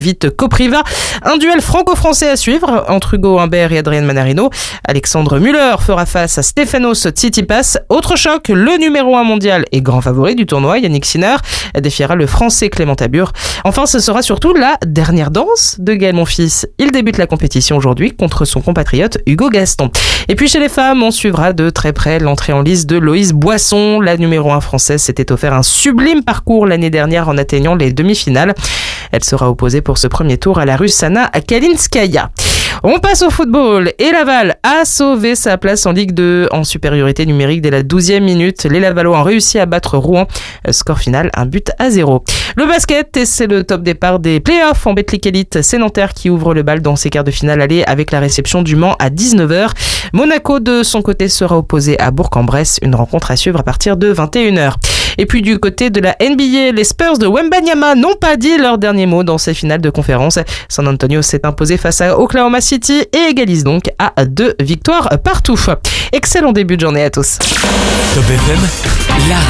Vite Kopriva. Un duel franco-français à suivre entre Hugo Humbert et Adrian Manarino. Alexandre Müller fera face à Stefanos Tsitsipas. Autre choc, le numéro 1 mondial et grand favori du tournoi, Yannick Sinner, défiera le français Clément Tabur. Enfin, ce sera surtout la dernière danse de Gaël Monfils. Il débute la compétition aujourd'hui contre son compatriote Hugo Gaston. Et puis chez les femmes, on suivra de très près l'entrée en lice de Loïse Boisson. La numéro 1 française s'était offert un sublime parcours l'année dernière en atteignant les demi-finales. Elle sera opposée pour ce premier tour à la Russe Anna Kalinskaya. On passe au football et Laval a sauvé sa place en Ligue 2 en supériorité numérique dès la 12e minute. Les Lavallois ont réussi à battre Rouen. Score final, 1-0. Le basket, et c'est le top départ des playoffs en Betclic Elite. C'est Nanterre qui ouvre le bal dans ses quarts de finale aller avec la réception du Mans à 19h. Monaco, de son côté, sera opposé à Bourg-en-Bresse. Une rencontre à suivre à partir de 21h. Et puis du côté de la NBA, les Spurs de Wembanyama n'ont pas dit leur dernier mot dans ces finales de conférence. San Antonio s'est imposé face à Oklahoma City et égalise donc à 2 victoires partout. Excellent début de journée à tous. Top FM, la